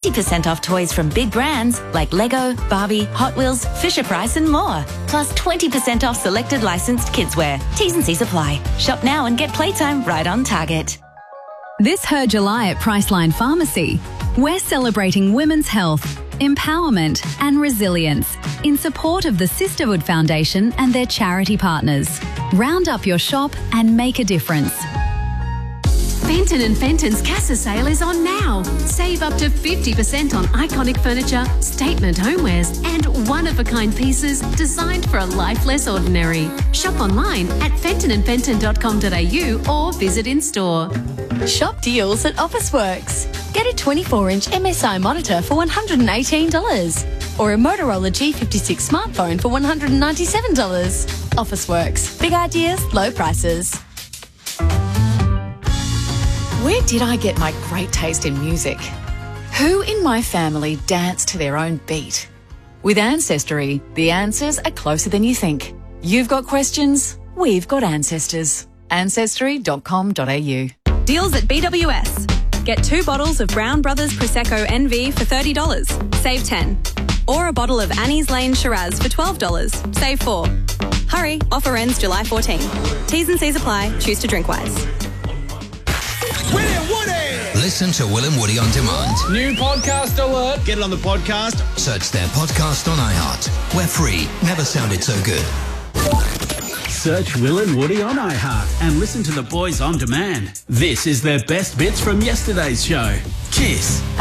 20% off toys from big brands like Lego, Barbie, Hot Wheels, Fisher-Price and more. Plus 20% off selected licensed kidswear. T's and C's apply. Shop now and get playtime right on Target. This Her July at Priceline Pharmacy. We're celebrating women's health, empowerment and resilience in support of the Sisterhood Foundation and their charity partners. Round up your shop and make a difference. Fenton & Fenton's Casa sale is on now. Save up to 50% on iconic furniture, statement homewares and one-of-a-kind pieces designed for a life less ordinary. Shop online at fentonandfenton.com.au or visit in-store. Shop deals at Officeworks. Get a 24-inch MSI monitor for $118 or a Motorola G56 smartphone for $197. Officeworks. Big ideas, low prices. Where did I get my great taste in music? Who in my family danced to their own beat? With Ancestry, the answers are closer than you think. You've got questions, we've got ancestors. Ancestry.com.au. Deals at BWS. Get 2 bottles of Brown Brothers Prosecco NV for $30. Save 10. Or a bottle of Annie's Lane Shiraz for $12. Save 4. Hurry, offer ends July 14. T's and C's apply. Choose to drink wise. Will and Woody! Listen to Will and Woody on demand. New podcast alert. Get it on the podcast. Search their podcast on iHeart. We're free. Never sounded so good. Search Will and Woody on iHeart and listen to the boys on demand. This is their best bits from yesterday's show. Kiss.